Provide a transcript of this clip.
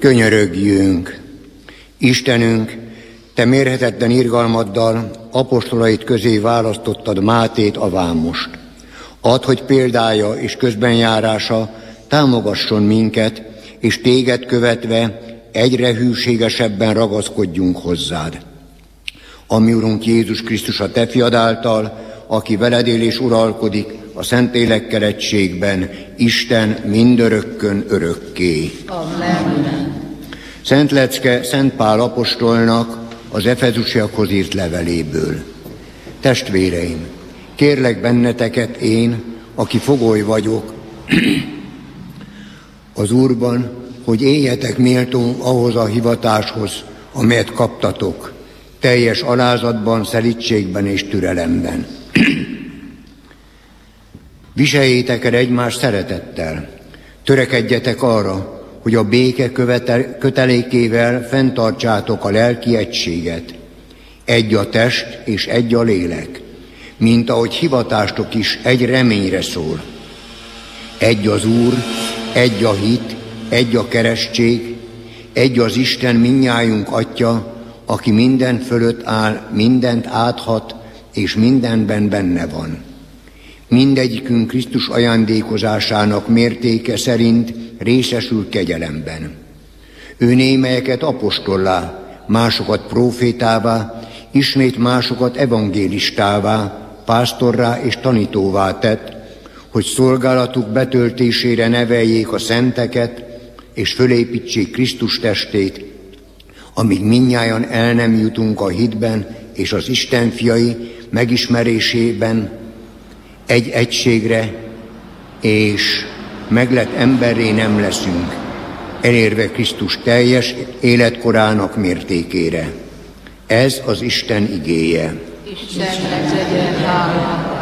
Könyörögjünk! Istenünk, Te mérhetetlen irgalmaddal apostolait közé választottad Mátét a vámost. Add, hogy példája és közbenjárása támogasson minket, és Téged követve egyre hűségesebben ragaszkodjunk hozzád. Ami Urunk Jézus Krisztus a Te fiad által, aki veled él és uralkodik a Szentlélekkel egységben, Isten mindörökkön örökké. Amen. Szent lecke Szent Pál apostolnak az Efezusiakhoz írt leveléből. Testvéreim, kérlek benneteket én, aki fogoly vagyok, az Úrban, hogy éljetek méltón ahhoz a hivatáshoz, amelyet kaptatok, teljes alázatban, szelídségben és türelemben. Viseljétek el egymást szeretettel, törekedjetek arra, hogy a béke kötelékével fenntartsátok a lelki egységet. Egy a test és egy a lélek, mint ahogy hivatástok is egy reményre szól. Egy az Úr, egy a hit, egy a keresztség, egy az Isten mindnyájunk Atya, aki minden fölött áll, mindent áthat, és mindenben benne van. Mindegyikünk Krisztus ajándékozásának mértéke szerint részesül kegyelemben. Ő némelyeket apostollá, másokat prófétává, ismét másokat evangélistává, pásztorrá és tanítóvá tett, hogy szolgálatuk betöltésére neveljék a szenteket, és fölépítsék Krisztus testét, amíg mindnyájan el nem jutunk a hitben és az Isten fiai megismerésében egy egységre, és meglett emberré nem leszünk, elérve Krisztus teljes életkorának mértékére. Ez az Isten igéje. Istennek legyen hála.